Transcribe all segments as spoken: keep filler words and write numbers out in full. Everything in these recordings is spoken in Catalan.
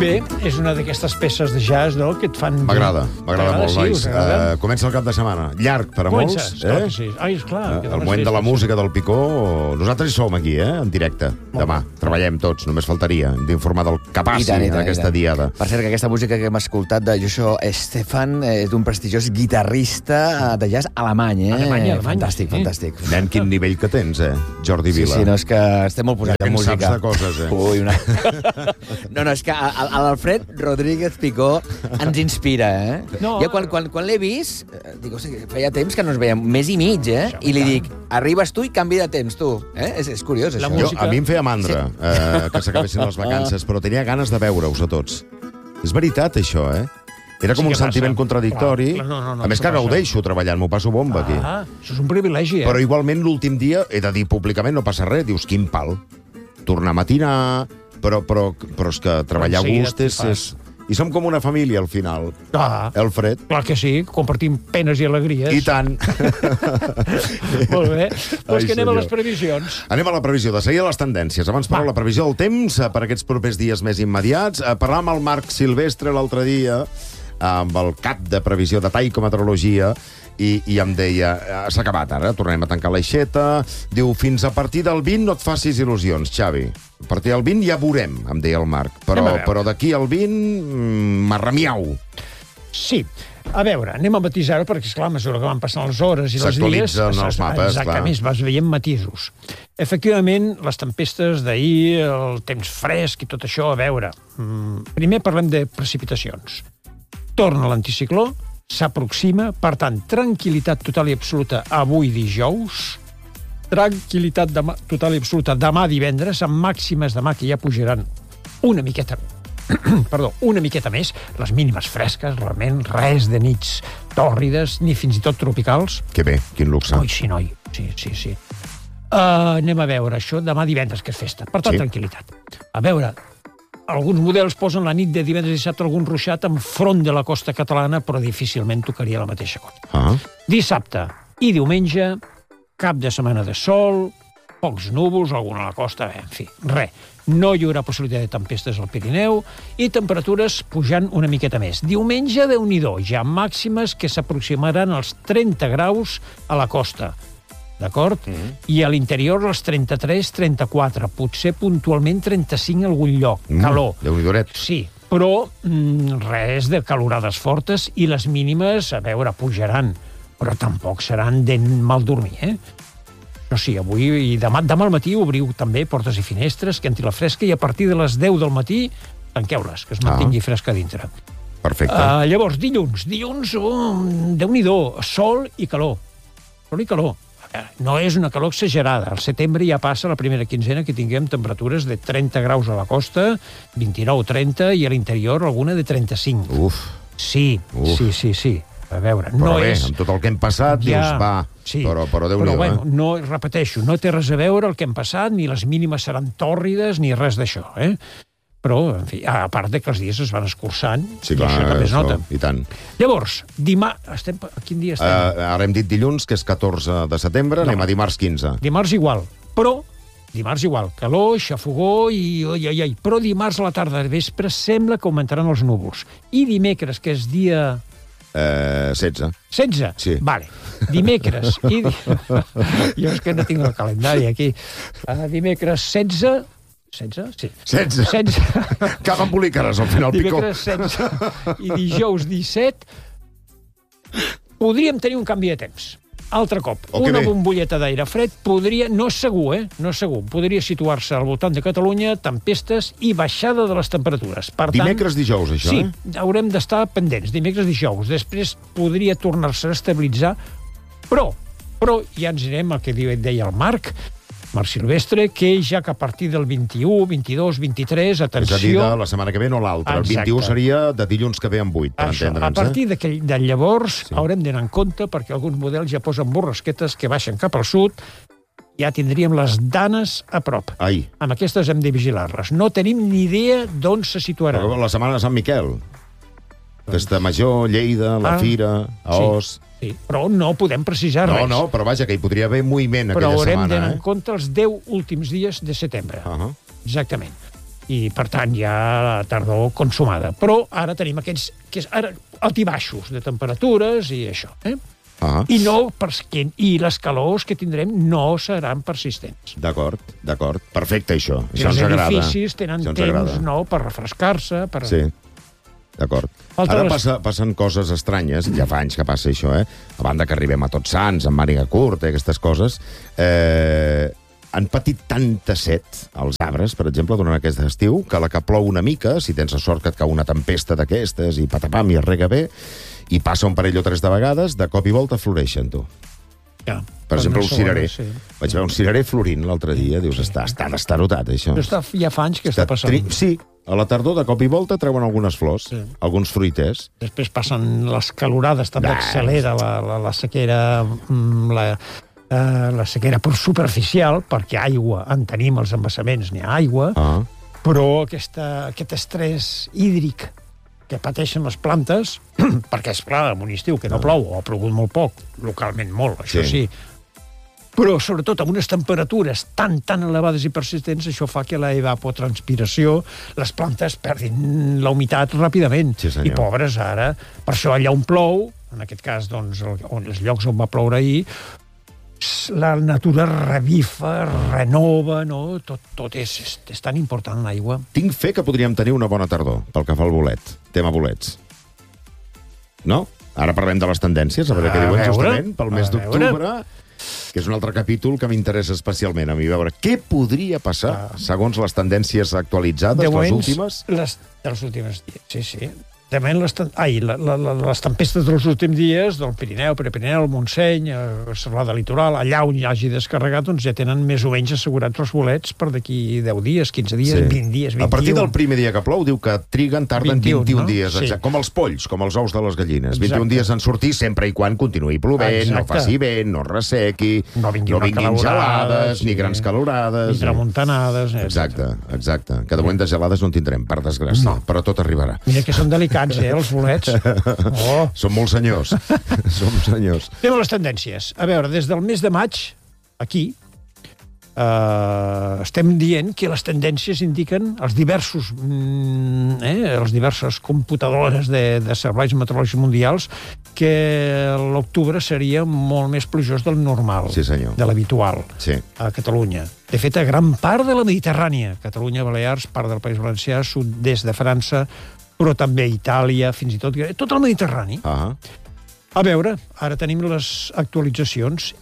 Bé, és una d'aquestes peces de jazz, no?, que et fan... M'agrada, m'agrada molt, sí, nois. us agrada? Uh, comença el cap de setmana. Llarg per a Comença, molts. esclar Eh? que sí. Ai, esclar. Uh, que el de les moment de la festes, música del Picó... Nosaltres hi som aquí, eh?, en directe. Demà. Treballem tots, només faltaria. Hem d'informar del que passi en aquesta diada. Per cert, que aquesta música que hem escoltat de Joshua Stefan és d'un prestigiós guitarrista de jazz alemany, eh? Alemanya, Alemanya. Fantàstic, Eh? fantàstic. Nen, quin nivell que tens, eh, Jordi Sí, Vila. sí, no, és que estem molt posats Ja en en música. saps de coses, eh? Ui, una... No, no, és que a- a l'Alfred Rodríguez Picó ens inspira, eh? No, Jo quan, quan, quan l'he vist, eh, dic, o sigui, feia temps que no ens veiem, mes i mig, eh? Això, I li tant. dic, arribes tu i canvi de temps, tu. Eh? És, és curiós, La això. Jo, música- a mi em feia mandra eh, que s'acabessin les vacances, però tenia ganes de veure-us a tots. És veritat, això, eh? Era com Sí un que passa. sentiment contradictori. Clar, clar, no, no, no, a més això que passa. gaudeixo treballant, m'ho passo bomba aquí. Ah, això és un privilegi, eh? Però igualment l'últim dia, he de dir públicament, no passa res, dius, quin pal. Tornar a matinar, però, però, però és que treballar a Enseguida gust és, t'hi és... I som com una família, al final. Ah, El Fred. clar que sí, compartim penes i alegries. I tant. Molt bé. Doncs Ai, que anem senyor. a les previsions. Anem a la previsió, de seguir les tendències. Abans, però, Va. la previsió del temps eh, per aquests propers dies més immediats. Eh, Parlàvem amb el Marc Silvestre l'altre dia, amb el cap de previsió de Taikometeorologia, i, i em deia, eh, s'ha acabat ara, tornem a tancar l'aixeta. Diu, fins a partir del vint no et facis il·lusions, Xavi. A partir del vint ja veurem, em deia el Marc. Però, Anem a veure. però d'aquí al vint, mm, marramiau. Sí. A veure, anem a matisar-ho, perquè, esclar, a mesura que van passant les hores i els dies... S'actualitzen els mapes, Exactament, clar. vas veient matisos. Efectivament, les tempestes d'ahir, el temps fresc i tot això, a veure... mm, Primer parlem de precipitacions. Torna l'anticicló, s'aproxima, per tant, tranquil·litat total i absoluta avui dijous, tranquil·litat demà, total i absoluta demà divendres, amb màximes demà que ja pujaran una miqueta perdó, una miqueta més, les mínimes fresques, realment res de nits tòrrides, ni fins i tot tropicals. Que bé, quin luxe. Oi, sí, noi, sí, sí, sí. Uh, anem a veure això demà divendres, que és festa. Per tant, Sí. tranquil·litat. A veure, alguns models posen la nit de divendres i dissabte algun ruixat enfront de la costa catalana, però difícilment tocaria la mateixa cosa. Ah, Dissabte i diumenge, cap de setmana de sol, pocs núvols, alguna a la costa, bé, en fi, res. No hi haurà possibilitat de tempestes al Pirineu i temperatures pujant una miqueta més. Diumenge, Déu-n'hi-do, ja màximes que s'aproximaran als trenta graus a la costa, d'acord? Mm. I a l'interior els trenta-tres trenta-quatre, potser puntualment trenta-cinc a algun lloc. mm, Calor. Déu-n'hi-doret. Sí, però mm, res de calorades fortes i les mínimes, a veure, pujaran, però tampoc seran de mal dormir, eh? Però sí, avui i demà, demà al matí obriu també portes i finestres, que entri la fresca, i a partir de les deu del matí tanqueu-les, que es mantingui Ah. fresca dintre. Perfecte. Uh, llavors, dilluns. Dilluns, oh, Déu-n'hi-do, sol i calor. Sol i calor. No és una calor exagerada. Al setembre ja passa la primera quinzena que tinguem temperatures de trenta graus a la costa, vint-i-nou trenta, i a l'interior alguna de trenta-cinc. Uf. Sí, Uf. sí, sí, sí. A veure, Però no bé, és... amb tot el que hem passat, Ja, dius, va, sí, però, però però Déu-n'hi-do, bueno, eh? no, repeteixo, no té res a veure el que hem passat, ni les mínimes seran tòrrides, ni res d'això, eh? Però, en fi, a part de que els dies es van escurçant, Sí, i clar, això també es això, nota. i tant. Llavors, dimarts... Estem... A quin dia estem? Uh, ara hem dit dilluns, que és catorze de setembre, No. anem a dimarts quinze. Dimarts igual, però... Dimarts igual, calor, xafogó i... Oi, oi, oi. Però dimarts a la tarda de vespre sembla que augmentaran els núvols. I dimecres, que és dia... Uh, setze. setze? Sí. Vale. Dimecres i... Jo és que no tinc el calendari aquí. Uh, dimecres setze... setze? Sí. setze. setze. Cap embolicaràs al final, Picó. Dimecres setze i dijous disset podríem tenir un canvi de temps. Altre cop, Oh, que una bé. bombolleta d'aire fred podria, no és segur, eh? No és segur, podria situar-se al voltant de Catalunya, tempestes i baixada de les temperatures. Per tant, Dimecres, dijous, això, sí, eh? haurem d'estar pendents, dimecres, dijous. Després podria tornar-se a estabilitzar, però, però ja ens anirem al que deia el Marc, Marc Silvestre, que ja que a partir del vint-i-u, vint-i-dos, vint-i-tres, És a dir, atenció... de la setmana que ve, no l'altra. El Exacte. vint-i-u seria de dilluns que ve amb vuit, per Això, a entendre'ns, partir eh? de, que, de llavors sí. haurem d'anar en compte, perquè alguns models ja posen borrasquetes que baixen cap al sud, ja tindríem les danes a prop. Ai, Amb aquestes hem de vigilar-les. No tenim ni idea d'on se situaran. però la setmana de Sant Miquel. Festa Major, Lleida, la Ah, Fira, a sí. Os... Sí, però no podem precisar No, res. no, però vaja, que hi podria haver moviment però aquella haurem setmana, d'anar eh? en compte els deu últims dies de setembre. Uh -huh. Exactament. i, per tant, ja la tardor consumada. Però ara tenim aquests que és, ara, altibaixos de temperatures i això, eh? Ah. I, no, perquè, I les calors que tindrem no seran persistents. D'acord, d'acord. Perfecte, això. I Això els ens agrada. edificis tenen ens temps agrada. no, per refrescar-se. Per... Sí, d'acord. Falta Ara les- passa, passen coses estranyes, ja fa anys que passa això, eh? A banda que arribem a Tots Sants, amb màniga curta, i aquestes coses. Eh, han patit tanta set els arbres, per exemple, durant aquest estiu, que la que plou una mica, si tens la sort que et cau una tempesta d'aquestes, i patapam, i es rega bé, i passa un parell o tres de vegades, de cop i volta floreixen, tu. Ja, Per exemple, un cirerer. Sí. Vaig veure un cirerer florint l'altre dia, dius, està, està destarotat, això. Però està, ja fa anys que està passant. Tri... Sí, a la tardor, de cop i volta, treuen algunes flors, Sí. alguns fruiters. Després passen les calorades, també Bah. accelera la, la, la sequera, mm, la, eh, la sequera per superficial, perquè aigua, en tenim els embassaments, n'hi ha aigua, Ah, però aquesta, aquest estrès hídric que pateixen les plantes, perquè, és clar, en un estiu que no plou, o ha plogut molt poc, localment molt, això Sí. sí, però sobretot amb unes temperatures tan, tan elevades i persistents, això fa que la evapotranspiració, les plantes perdin la humitat ràpidament. Sí, senyor. I pobres ara, per això allà on plou, en aquest cas, doncs, el- on, els llocs on va ploure ahir, la natura revifa, renova, no? Tot, tot és, és, és tan important, l'aigua. tinc fe que podríem tenir una bona tardor, pel que fa al bolet. Tema bolets. No? Ara parlem de les tendències, a veure A què diuen veure, justament, pel mes a veure. d'octubre, que és un altre capítol que m'interessa especialment a mi, veure què podria passar, Ah. segons les tendències actualitzades, les últimes. Les, de les últimes dies, sí, sí. De moment, les, ten- ai, la, la, la, les tempestes dels últims dies, del Pirineu, Prepirineu, el Montseny, a Serrada Litoral, allà on hi hagi descarregat, doncs ja tenen més o menys assegurats els bolets per d'aquí deu dies, quinze dies, Sí. vint dies, vint-i-un. A partir del primer dia que plou, diu que triguen, tarden vint-i-un, vint-i-un no? dies, Sí. exacte, com els polls, com els ous de les gallines. Exacte. vint-i-un dies en sortir, sempre i quan continuï plovent, Exacte. no faci vent, no ressequi, No vingui no una vinguin calorada, gelades, sí. ni grans calorades. Ni tramuntanades. Exacte, exacte. Que de moment de gelades no en tindrem, per desgràcia, No. però tot arribarà. Mira que són delicats, eh, els bolets. Oh. Som molts senyors. Som senyors. Anem a les tendències. A veure, des del mes de maig, aquí, eh, estem dient que les tendències indiquen els diversos, mm, eh, les diverses computadores de, de serveis meteorològics mundials que l'octubre seria molt més plujós del normal, Sí, senyor. de l'habitual, Sí. a Catalunya. De fet, a gran part de la Mediterrània, Catalunya, Balears, part del País Valencià, sud-est de França, però també Itàlia, fins i tot tot el Mediterrani. Ah, A veure, ara tenim les actualitzacions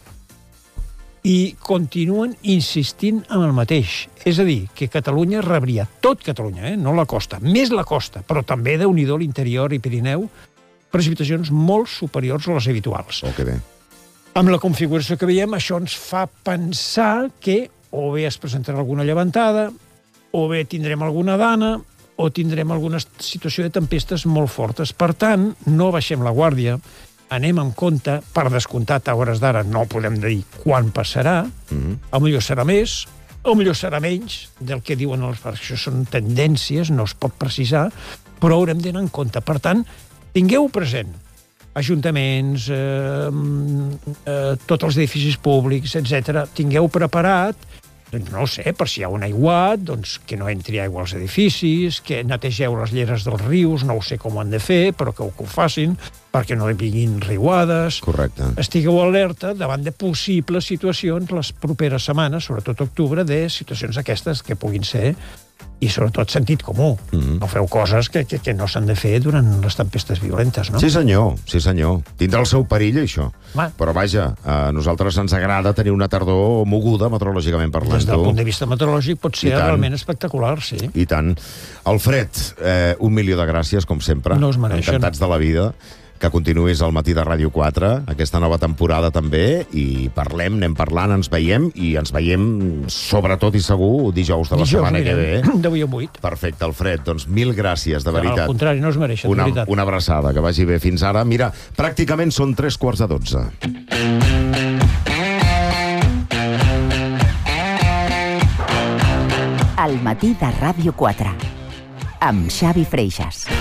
i continuen insistint en el mateix. És a dir, que Catalunya rebria, tot Catalunya, eh? no la costa, més la costa, però també de unidor l'interior i Pirineu, precipitacions molt superiors a les habituals. oh, que bé. Amb la configuració que veiem, això ens fa pensar que o bé es presentarà alguna llevantada, o bé tindrem alguna dana, o tindrem alguna situació de tempestes molt fortes. Per tant, no baixem la guàrdia, anem amb compte, per descomptat, a hores d'ara no podem dir quan passarà, Mm-hmm. a millor serà més, o millor serà menys del que diuen els parcs. Això són tendències, no es pot precisar, però haurem d'anar en compte. Per tant, tingueu present ajuntaments, eh, eh, tots els edificis públics, etcètera. Tingueu preparat, doncs no ho sé, per si hi ha un aiguat, doncs que no entri aigua als edificis, que netegeu les lleres dels rius, no ho sé com ho han de fer, però que ho, que ho facin, perquè no hi vinguin riuades. Correcte. Estigueu alerta davant de possibles situacions les properes setmanes, sobretot octubre, de situacions aquestes que puguin ser, i sobretot sentit comú. Mhm. No feu coses que, que, que no s'han de fer durant les tempestes violentes, no? Sí, senyor, sí, senyor. Tindrà el seu perill, això. Va. Però vaja, a nosaltres ens agrada tenir una tardor moguda, meteorològicament parlant. Des del tu. punt de vista meteorològic pot I ser tant. realment espectacular, sí. I tant. Alfred, eh, un milió de gràcies, com sempre. No us mereixen. Encantats de la vida. Que continuïs al matí de Ràdio quatre, aquesta nova temporada també, i parlem, anem parlant, ens veiem, i ens veiem, sobretot i segur, dijous de la Dijous, setmana mira, que ve. de vuit a vuit. Perfecte, Alfred. Doncs mil gràcies, de veritat. Al contrari, no es mereixen, Una, de veritat. una abraçada, que vagi bé fins ara. Mira, pràcticament són tres quarts de dotze. Al matí de Ràdio quatre, amb Xavi Freixas.